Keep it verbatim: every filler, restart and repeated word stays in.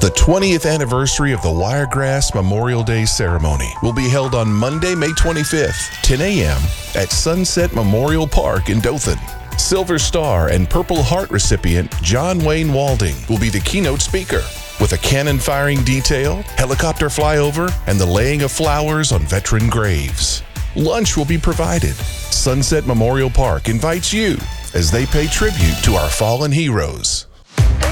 The twentieth anniversary of the Wiregrass Memorial Day ceremony will be held on Monday, May twenty-fifth, ten a.m. at Sunset Memorial Park in Dothan. Silver Star and Purple Heart recipient John Wayne Walding will be the keynote speaker, with a cannon firing detail, helicopter flyover, and the laying of flowers on veteran graves. Lunch will be provided. Sunset Memorial Park invites you as they pay tribute to our fallen heroes.